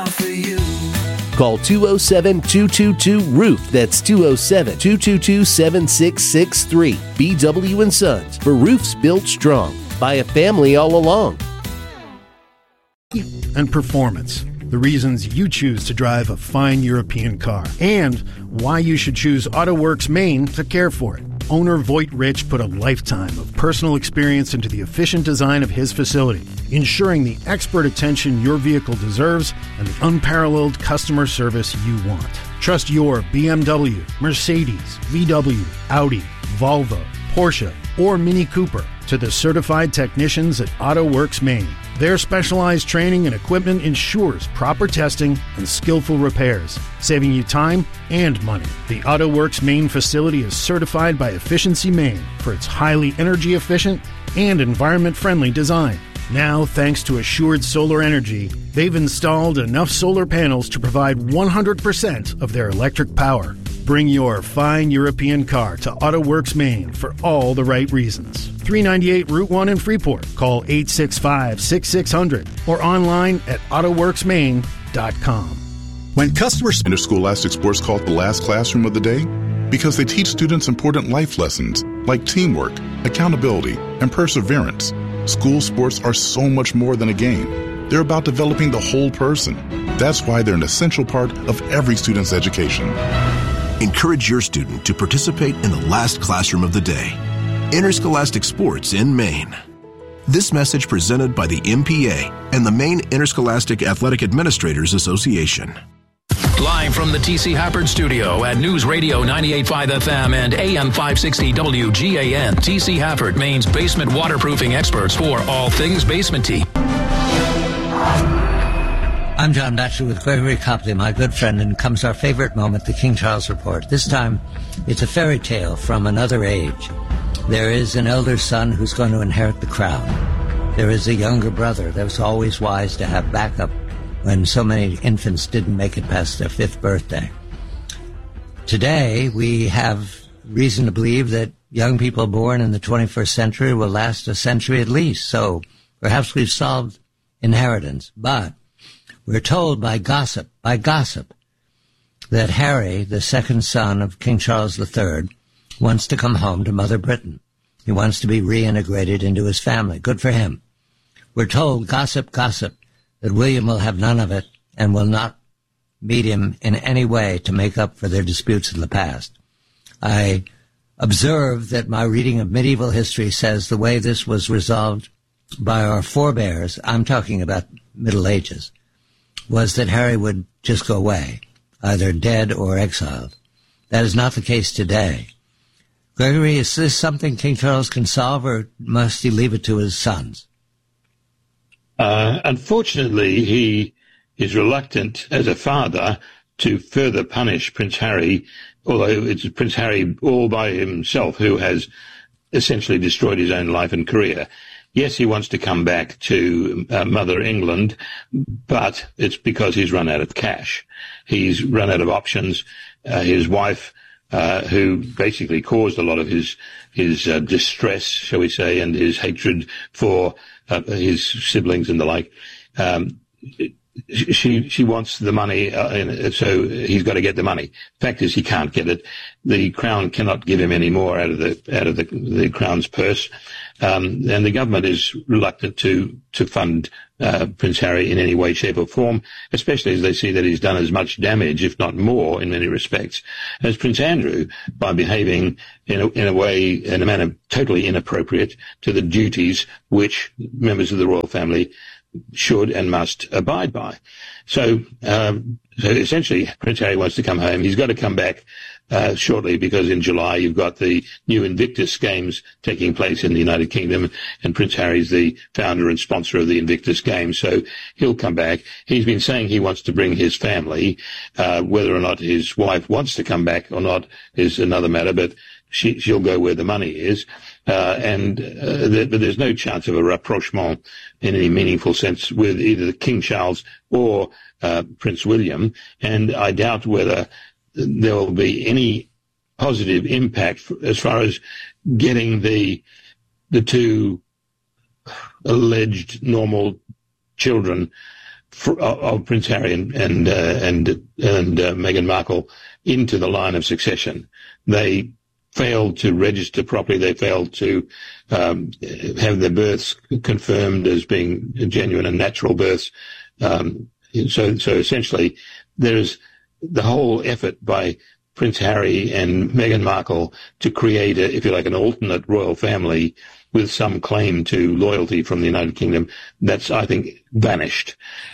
for you. Call 207-222-ROOF. That's 207-222-7663. BW & Sons, for roofs built strong by a family all along. And performance. The reasons you choose to drive a fine European car. And why you should choose AutoWorks Maine to care for it. Owner Voight Rich put a lifetime of personal experience into the efficient design of his facility, ensuring the expert attention your vehicle deserves and the unparalleled customer service you want. Trust your BMW, Mercedes, VW, Audi, Volvo, Porsche, or Mini Cooper to the certified technicians at AutoWorks Maine. Their specialized training and equipment ensures proper testing and skillful repairs, saving you time and money. The AutoWorks Maine facility is certified by Efficiency Maine for its highly energy efficient and environment-friendly design. Now, thanks to Assured Solar Energy, they've installed enough solar panels to provide 100% of their electric power. Bring your fine European car to AutoWorks Maine for all the right reasons. 398 Route 1 in Freeport. Call 865-6600 or online at autoworksmaine.com. When customers... Interscholastic Sports call it the last classroom of the day because they teach students important life lessons like teamwork, accountability, and perseverance. School sports are so much more than a game. They're about developing the whole person. That's why they're an essential part of every student's education. Encourage your student to participate in the last classroom of the day. Interscholastic Sports in Maine. This message presented by the MPA and the Maine Interscholastic Athletic Administrators Association. Live from the T.C. Hafford Studio at News Radio 98.5 FM and AM 560 WGAN, T.C. Hafford, Maine's basement waterproofing experts for all things basement tea. I'm John Batchelor with Gregory Copley, my good friend, and comes our favorite moment, the King Charles Report. This time, it's a fairy tale from another age. There is an elder son who's going to inherit the crown. There is a younger brother that was always wise to have backup when so many infants didn't make it past their 5th birthday. Today, we have reason to believe that young people born in the 21st century will last a century at least, so perhaps we've solved inheritance. But we're told by gossip, that Harry, the second son of King Charles III, wants to come home to Mother Britain. He wants to be reintegrated into his family. Good for him. We're told, gossip, that William will have none of it and will not meet him in any way to make up for their disputes in the past. I observe that my reading of medieval history says the way this was resolved by our forebears, I'm talking about Middle Ages, was that Harry would just go away, either dead or exiled. That is not the case today. Gregory, is this something King Charles can solve, or must he leave it to his sons? Unfortunately, he is reluctant as a father to further punish Prince Harry, although it's Prince Harry all by himself who has essentially destroyed his own life and career. Yes, he wants to come back to Mother England, but it's because he's run out of cash. He's run out of options. His wife, who basically caused a lot of his distress, shall we say, and his hatred for his siblings and the like, she wants the money, so he's got to get the money. Fact is, he can't get it. The Crown cannot give him any more out of the Crown's purse, and the government is reluctant to fund Prince Harry in any way, shape, or form, especially as they see that he's done as much damage, if not more, in many respects, as Prince Andrew by behaving in a manner totally inappropriate to the duties which members of the royal family should and must abide by. So essentially, Prince Harry wants to come home. He's got to come back shortly, because in July you've got the new Invictus Games taking place in the United Kingdom, and Prince Harry's the founder and sponsor of the Invictus Games, so he'll come back. He's been saying he wants to bring his family. Whether or not his wife wants to come back or not is another matter, but she'll go where the money is. But there's no chance of a rapprochement in any meaningful sense with either King Charles or Prince William, and I doubt whether there will be any positive impact as far as getting the two alleged normal children of Prince Harry and Meghan Markle into the line of succession. They failed to register properly. They failed to have their births confirmed as being genuine and natural births. So essentially, there's the whole effort by Prince Harry and Meghan Markle to create, if you like, an alternate royal family with some claim to loyalty from the United Kingdom. That's, I think, vanished.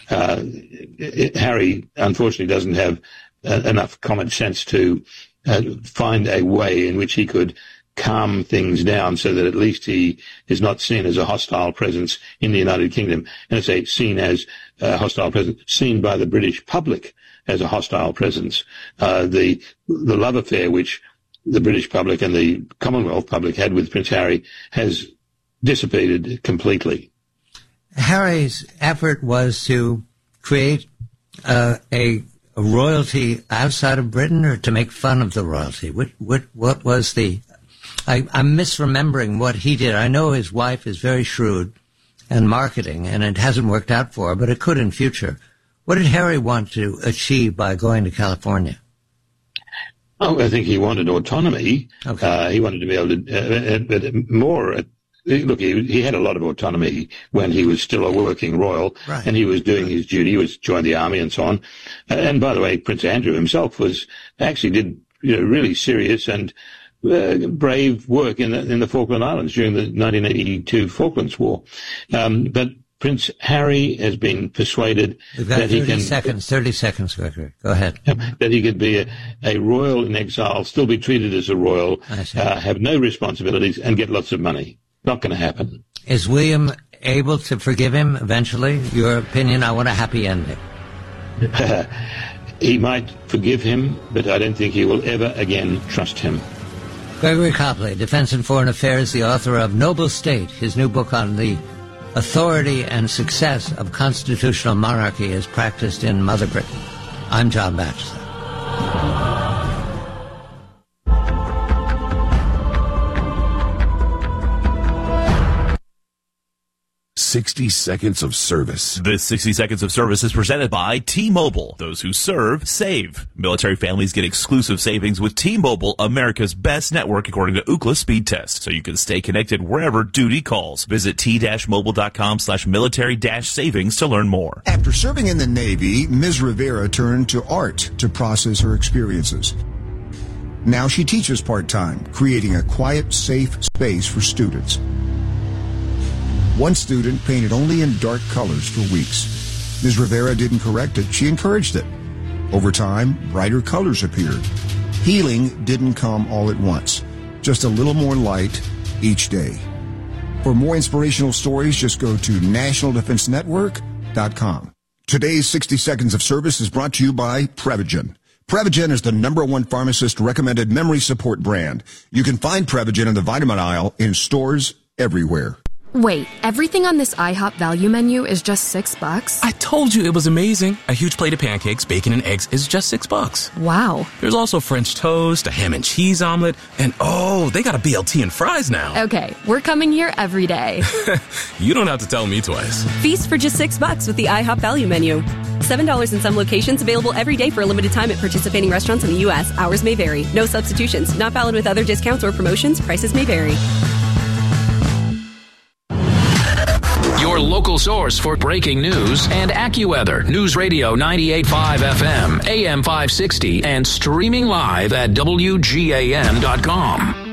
Harry, unfortunately, doesn't have enough common sense to find a way in which he could calm things down so that at least he is not seen as a hostile presence in the United Kingdom. And I say seen as a hostile presence, seen by the British public as a hostile presence. The love affair which the British public and the Commonwealth public had with Prince Harry has dissipated completely. Harry's effort was to create a royalty outside of Britain, or to make fun of the royalty? What was the... I'm misremembering what he did. I know his wife is very shrewd in marketing, and it hasn't worked out for her, but it could in future. What did Harry want to achieve by going to California? Oh, I think he wanted autonomy. Okay. He wanted to be able to, but more. Look, he had a lot of autonomy when he was still a working royal, right, and he was doing his duty. He was joined the army and so on. And by the way, Prince Andrew himself did really serious and brave work in the Falkland Islands during the 1982 Falklands War. But Prince Harry has been persuaded that he can... 30 seconds, Gregory. Go ahead. That he could be a royal in exile, still be treated as a royal, have no responsibilities, and get lots of money. Not going to happen. Is William able to forgive him eventually? Your opinion? I want a happy ending. He might forgive him, but I don't think he will ever again trust him. Gregory Copley, Defense and Foreign Affairs, the author of Noble State, his new book on the authority and success of constitutional monarchy as practiced in Mother Britain. I'm John Batchelor. 60 Seconds of Service. This 60 Seconds of Service is presented by T-Mobile. Those who serve, save. Military families get exclusive savings with T-Mobile, America's best network according to Ookla speed test, so you can stay connected wherever duty calls. Visit t-mobile.com/military-savings to learn more. After serving in the Navy, Ms. Rivera turned to art to process her experiences. Now she teaches part-time, creating a quiet, safe space for students. One student painted only in dark colors for weeks. Ms. Rivera didn't correct it, she encouraged it. Over time, brighter colors appeared. Healing didn't come all at once, just a little more light each day. For more inspirational stories, just go to nationaldefensenetwork.com. Today's 60 Seconds of Service is brought to you by Prevagen. Prevagen is the #1 pharmacist-recommended memory support brand. You can find Prevagen in the vitamin aisle in stores everywhere. Wait, everything on this IHOP value menu is just $6? I told you it was amazing. A huge plate of pancakes, bacon, and eggs is just $6. Wow. There's also French toast, a ham and cheese omelet, and oh, they got a BLT and fries now. Okay, we're coming here every day. You don't have to tell me twice. Feast for just $6 with the IHOP value menu. $7 in some locations, available every day for a limited time at participating restaurants in the U.S. Hours may vary. No substitutions. Not valid with other discounts or promotions. Prices may vary. Your local source for breaking news and AccuWeather. News Radio 98.5 FM, AM 560, and streaming live at WGAN.com.